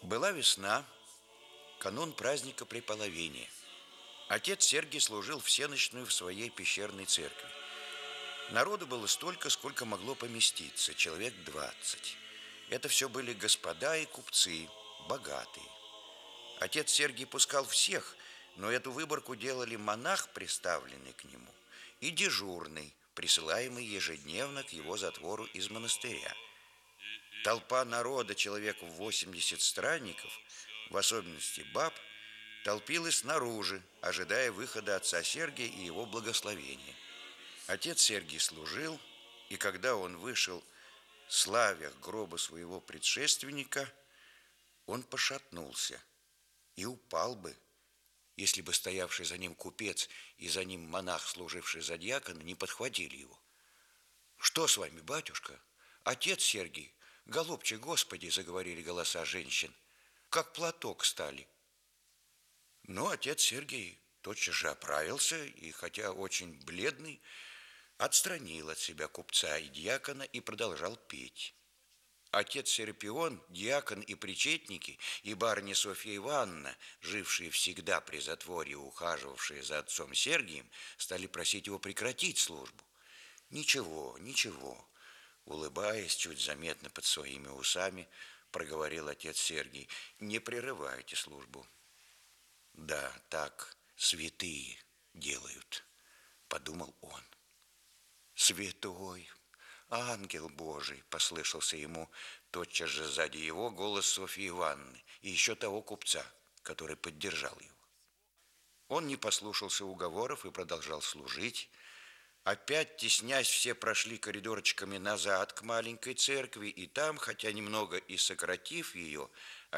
Была весна, канун праздника Преполовения. Отец Сергий служил всенощную в своей пещерной церкви. Народу было столько, сколько могло поместиться, человек 20. Это все были господа и купцы, богатые. Отец Сергий пускал всех, но эту выборку делали монах, приставленный к нему, и дежурный, присылаемый ежедневно к его затвору из монастыря. Толпа народа, человек в 80 странников, в особенности баб, толпилась снаружи, ожидая выхода отца Сергия и его благословения. Отец Сергий служил, и когда он вышел, славя гроба своего предшественника, он пошатнулся и упал бы, если бы стоявший за ним купец и за ним монах, служивший за дьякона, не подхватили его. «Что с вами, батюшка? Отец Сергий, голубчик Господи!» — заговорили голоса женщин. «Как платок стали». Но отец Сергий тотчас же оправился и, хотя очень бледный, отстранил от себя купца и дьякона и продолжал петь. Отец Серапион, дьякон и причетники, и барыня Софья Ивановна, жившие всегда при затворе, ухаживавшие за отцом Сергием, стали просить его прекратить службу. «Ничего, ничего», — улыбаясь чуть заметно под своими усами, проговорил отец Сергий, «не прерывайте службу». «Да, так святые делают», — подумал он. «Святой, ангел Божий!» — послышался ему тотчас же сзади его голос Софьи Ивановны и еще того купца, который поддержал его. Он не послушался уговоров и продолжал служить. Опять, теснясь, все прошли коридорчиками назад к маленькой церкви, и там, хотя немного и сократив ее,